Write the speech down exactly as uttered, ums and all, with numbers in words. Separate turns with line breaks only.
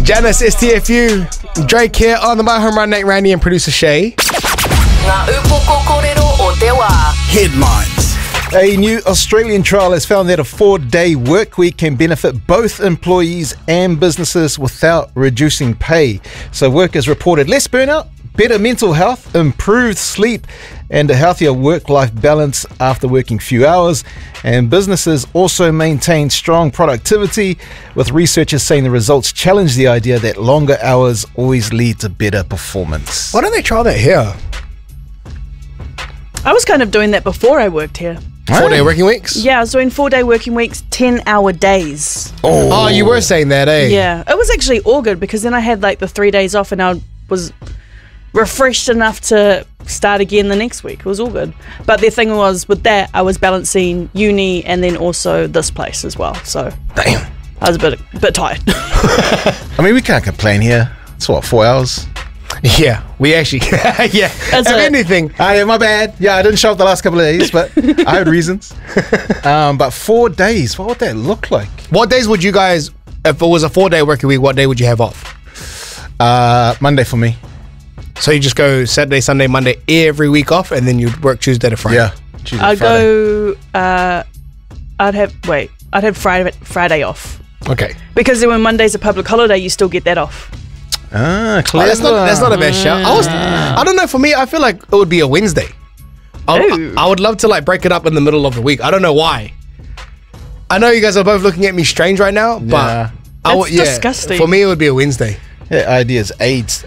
Janice, S T F U, Drake here on the My Home Run, Nate Randy and producer Shay.
Headlines.
A new Australian trial has found that a four-day work week can benefit both employees and businesses without reducing pay. So workers reported less burnout, better mental health, improved sleep, and a healthier work-life balance after working few hours. And businesses also maintained strong productivity, with researchers saying the results challenge the idea that longer hours always lead to better performance.
Why don't they try that here?
I was kind of doing that before I worked here.
Four-day working weeks?
Yeah, I was doing four-day working weeks, ten-hour days.
Oh. oh, you were saying that, eh?
Yeah, it was actually all good because then I had like the three days off and I was refreshed enough to start again the next week. It was all good. But the thing was, with that, I was balancing uni and then also this place as well. So
damn,
I was a bit, a bit tired.
I mean, we can't complain here. It's what, four hours?
Yeah, we actually, yeah.
That's
if
it.
anything.
Ah, yeah, my bad. Yeah, I didn't show up the last couple of days, but I had reasons. Um, but four days, what would that look like?
What days would you guys, if it was a four-day working week, what day would you have off?
Uh, Monday for me.
So you just go Saturday, Sunday, Monday, every week off, and then you'd work Tuesday to Friday?
Yeah. Tuesday,
I'd
Friday.
go, uh, I'd have, wait, I'd have Friday, Friday off.
Okay.
Because then when Monday's a public holiday, you still get that off.
Ah,
Oh,
clever.
that's, not, that's not a bad shout. I was, I don't know, for me, I feel like it would be a Wednesday. I,
Ooh.
I would love to like break it up in the middle of the week. I don't know why. I know you guys are both looking at me strange right now, but
Yeah.
I
That's
would, yeah,
disgusting.
for me, it would be a Wednesday.
That idea is AIDS.